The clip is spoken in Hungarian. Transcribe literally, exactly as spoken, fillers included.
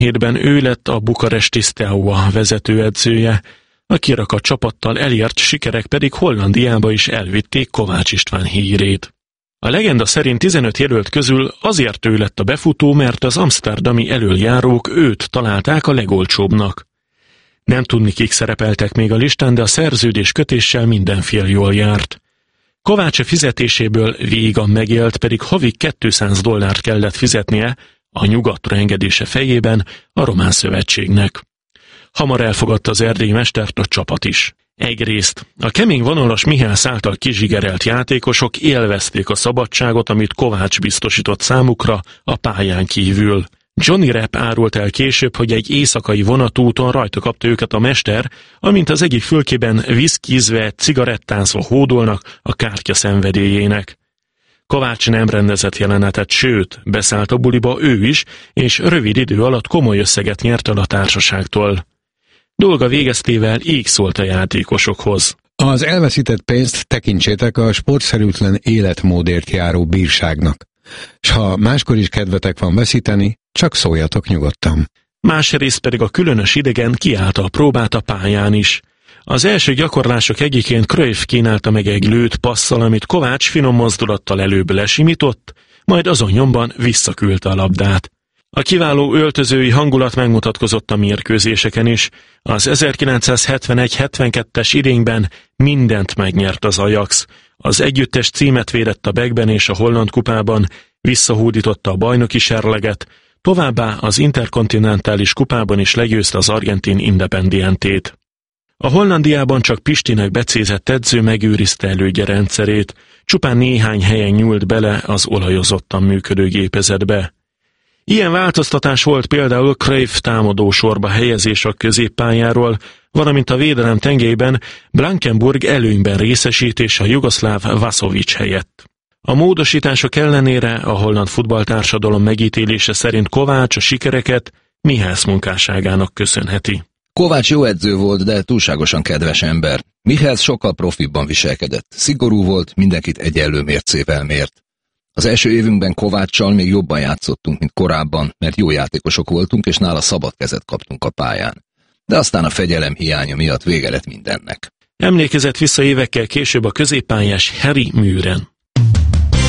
hétben ő lett a Bukaresti Steaua vezetőedzője, a kirakat csapattal elért sikerek pedig Hollandiába is elvitték Kovács István hírét. A legenda szerint tizenöt jelölt közül azért ő lett a befutó, mert az amszterdami elöljárók őt találták a legolcsóbbnak. Nem tudni, kik szerepeltek még a listán, de a szerződés kötéssel minden fél jól járt. Kovács fizetéséből vígan megélt, pedig havi kétszáz dollárt kellett fizetnie a nyugatra engedése fejében a Román Szövetségnek. Hamar elfogadta az erdélyi mestert a csapat is. Egyrészt a kemény vonalas Mihász által kizsigerelt játékosok élvezték a szabadságot, amit Kovács biztosított számukra a pályán kívül. Johnny Rapp árult el később, hogy egy éjszakai vonatúton rajta kapta őket a mester, amint az egyik fülkében viszkizve, cigarettázva hódolnak a kártya szenvedélyének. Kovács nem rendezett jelenetet, sőt, beszállt a buliba ő is, és rövid idő alatt komoly összeget nyert el a társaságtól. Dolga végeztével így szólt a játékosokhoz. Az elveszített pénzt tekintsétek a sportszerűtlen életmódért járó bírságnak, s ha máskor is kedvetek van veszíteni, csak szóljatok nyugodtan. Másrészt pedig a különös idegen kiállta a próbát a pályán is. Az első gyakorlások egyiként Cruyff kínálta meg egy lőtt passzal, amit Kovács finom mozdulattal előbb lesimított, majd azon nyomban visszaküldte a labdát. A kiváló öltözői hangulat megmutatkozott a mérkőzéseken is. Az ezerkilencszázhetvenegy hetvenkettes idényben mindent megnyert az Ajax. Az együttes címet védett a Beckben és a Holland kupában, visszahódította a bajnoki serleget, továbbá az interkontinentális kupában is legyőzte az argentin Independientét. A Hollandiában csak Pistinek becézett edző megőrizte elődje rendszerét, csupán néhány helyen nyúlt bele az olajozottan működő gépezetbe. Ilyen változtatás volt például Cruyff támadó sorba helyezés a középpályáról, valamint a védelem tengelyben Blankenburg előnyben részesítés a jugoszláv Vasovic helyett. A módosítások ellenére a holland futballtársadalom megítélése szerint Kovács a sikereket Mihász munkásságának köszönheti. Kovács jó edző volt, de túlságosan kedves ember. Mihász sokkal profibban viselkedett. Szigorú volt, mindenkit egyenlő mércével mért. Az első évünkben Kováccsal még jobban játszottunk, mint korábban, mert jó játékosok voltunk, és nála szabad kezet kaptunk a pályán. De aztán a fegyelem hiánya miatt vége lett mindennek. Emlékezett vissza évekkel később a középpályás Harry Mühren.